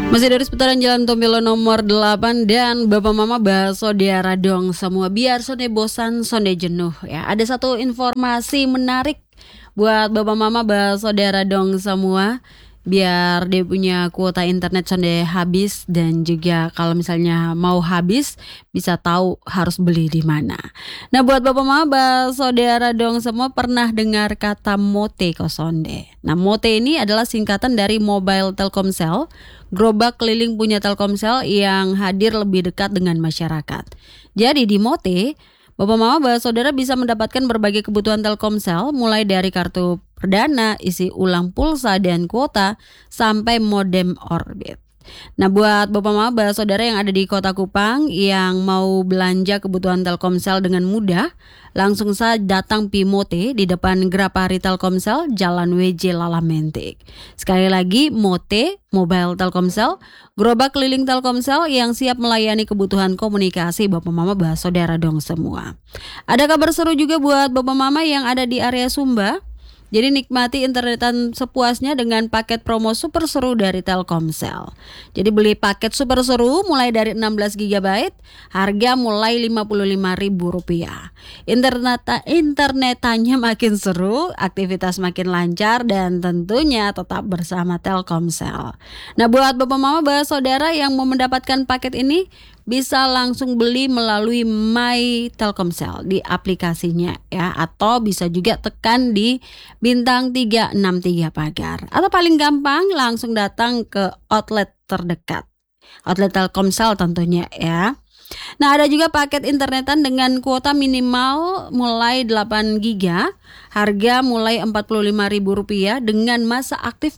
Masih dari seputaran Jalan Tompilo nomor 8 dan Bapak Mama Baso Diara dong semua biar sonde bosan sonde jenuh ya. Ada satu informasi menarik buat Bapak Mama Baso Diara dong semua biar dia punya kuota internet sonde habis dan juga kalau misalnya mau habis bisa tahu harus beli di mana. Nah, buat Bapak Mama Baso Diara dong semua pernah dengar kata Mote Kosonde. Nah, Mote ini adalah singkatan dari Mobile Telkomsel, gerobak keliling punya Telkomsel yang hadir lebih dekat dengan masyarakat. Jadi di Mote, Bapak Mama Saudara bisa mendapatkan berbagai kebutuhan Telkomsel mulai dari kartu perdana, isi ulang pulsa dan kuota sampai modem Orbit. Nah, buat Bapak Mama Saudara yang ada di Kota Kupang yang mau belanja kebutuhan Telkomsel dengan mudah, langsung saja datang Mote di depan Grapari Telkomsel, Jalan WJ Lalamentik. Sekali lagi, Mote, Mobile Telkomsel, gerobak keliling Telkomsel yang siap melayani kebutuhan komunikasi Bapak Mama Saudara dong semua. Ada kabar seru juga buat Bapak Mama yang ada di area Sumba. Jadi nikmati internetan sepuasnya dengan paket promo super seru dari Telkomsel. Jadi beli paket super seru mulai dari 16 GB, harga mulai Rp55.000. Internetannya makin seru, aktivitas makin lancar dan tentunya tetap bersama Telkomsel. Nah, buat Bapak Mama Saudara yang mau mendapatkan paket ini bisa langsung beli melalui My Telkomsel di aplikasinya ya, atau bisa juga tekan di bintang 363 pagar, atau paling gampang langsung datang ke outlet terdekat, outlet Telkomsel tentunya ya. Nah, ada juga paket internetan dengan kuota minimal mulai 8 GB, harga mulai Rp45.000 dengan masa aktif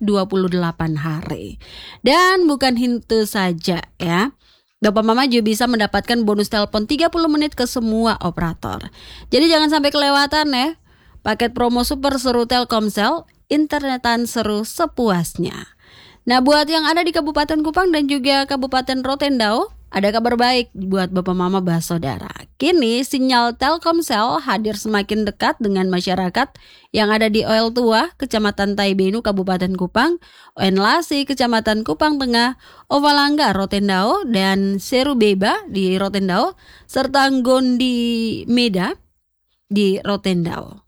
28 hari. Dan bukan itu saja ya, Bapak Mama juga bisa mendapatkan bonus telepon 30 menit ke semua operator. Jadi jangan sampai kelewatan ya. Paket promo super seru Telkomsel, internetan seru sepuasnya. Nah, buat yang ada di Kabupaten Kupang dan juga Kabupaten Rotendao, ada kabar baik buat Bapak Mama Saudara. Kini sinyal Telkomsel hadir semakin dekat dengan masyarakat yang ada di Oel Tua, Kecamatan Taibenu, Kabupaten Kupang, Oen Lasi, Kecamatan Kupang Tengah, Ovalangga, Rotendao, dan Serubeba di Rotendao, serta Gondi Meda di Rotendao.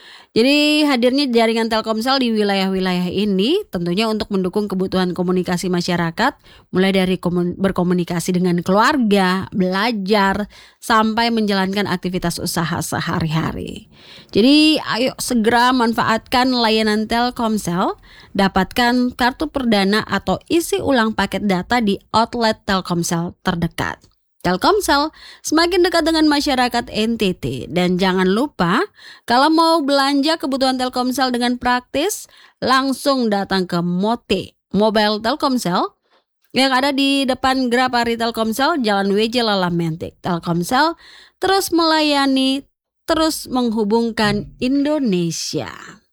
Jadi hadirnya jaringan Telkomsel di wilayah-wilayah ini tentunya untuk mendukung kebutuhan komunikasi masyarakat, mulai dari berkomunikasi dengan keluarga, belajar, sampai menjalankan aktivitas usaha sehari-hari. Jadi ayo segera manfaatkan layanan Telkomsel, dapatkan kartu perdana atau isi ulang paket data di outlet Telkomsel terdekat. Telkomsel semakin dekat dengan masyarakat NTT. Dan jangan lupa, kalau mau belanja kebutuhan Telkomsel dengan praktis, langsung datang ke Mote, Mobile Telkomsel, yang ada di depan Grapari Telkomsel, Jalan WJ Lalamentik. Telkomsel terus melayani, terus menghubungkan Indonesia.